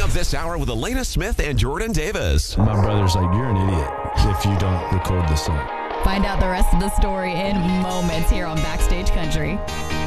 up this hour with Elena Smith and Jordan Davis. My brother's like, you're an idiot if you don't record the song. Find out the rest of the story in moments here on Backstage Country.